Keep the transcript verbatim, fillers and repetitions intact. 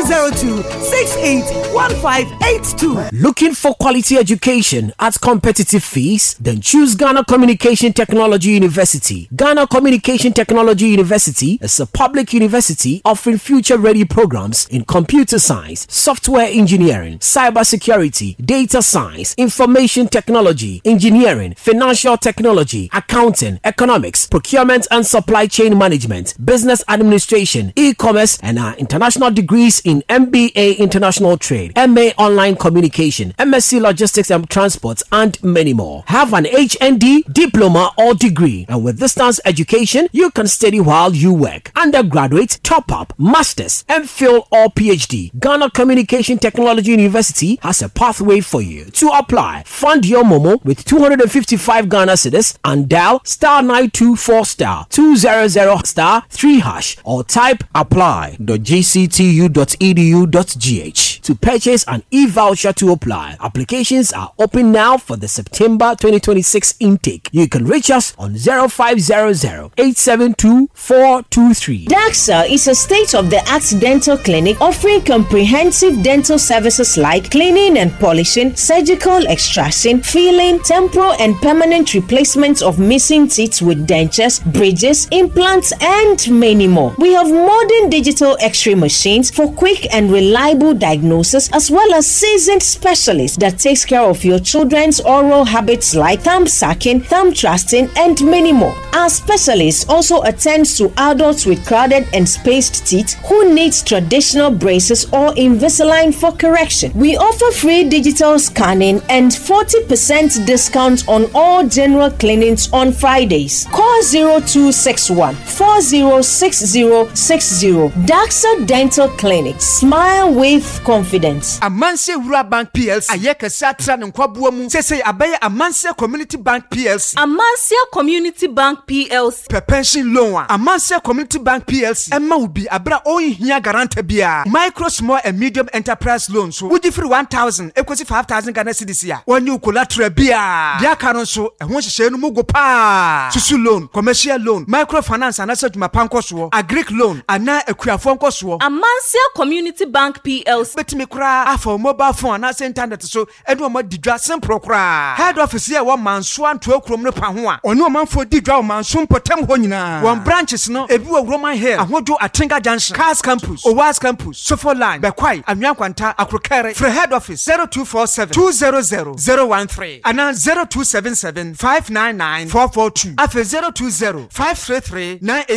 zero two, six eight one five eight two. Looking for quality education at competitive fees? Then choose Ghana Communication Technology University. Ghana Communication Technology University is a public university offering future-ready programs in computer science, software engineering, cybersecurity, data science, information technology, engineering, financial technology, accounting, economics, procurement and supply chain management, business administration, e-commerce, and our international degrees in M B A International Trade, M A Online Communication, M S C Logistics and Transport, and many more. Have an H N D, diploma, or degree, and with distance education, you can study while you work. Undergraduate, top-up, masters, MPhil, or P H D. Ghana Communication Technology University has a pathway for you. To apply, fund your Momo with two hundred fifty-five Ghana cedis and dial star nine two four star two zero zero star three hash or type apply dot g c t u dot e d u dot g h to purchase an e-voucher to apply. Applications are open now for the September twenty twenty-six intake. You can reach us on zero five zero zero eight seven two four two three. Daxa is a state-of-the-art dental clinic offering comprehensive dental services like cleaning and polishing, surgical extraction, filling, temporal and permanent replacement of missing teeth with dentures, bridges, implants, and many more. We have modern digital x-ray machines for quick and reliable diagnosis, as well as seasoned specialists that takes care of your children's oral habits like thumb sucking, thumb thrusting, and many more. Our specialists also attend to adults with crowded and spaced teeth who need traditional braces or Invisalign for correction. We offer free digital scanning and forty percent discount on all general clinics on Fridays. Call zero two six one four zero six zero six zero. Daxa Dental Clinic. Smile with confidence. Amanse Rural Bank P L C. Ayeka satra nkwabuo mu. Sese abaye Amanse Community Bank P L C. Amanse Community Bank P L C. Pe pension loan. Amanse Community Bank P L C. Emma ubi abra oyi hiya garante bia. Micro, small and medium enterprise loans. So would you free one thousand equity five thousand Ghana cedis ya. When you collateral bia. Dia karon so e won hye no mugo pa. Susu loan, commercial loan, microfinance and asset mapanko so, agric loan, ana ekuafo nko so. Amanse Community Bank P L C. Bet me kra afọ mobile phone na internet so edu o didwa simple kra. Head office here one man so anto akurom no pa ho a. Ono manfo didwa o man so potem ho nyina. One branches no ebi wo Roman Hill, ahodo Atinga Junction, Cars Campus, Owas Campus, Sofo Line, Bekwai, Anyankwanta, Akrokere. For head office zero two four seven two zero zero zero one three and zero two seven seven five nine nine four four two. After zero two zero five three three nine eight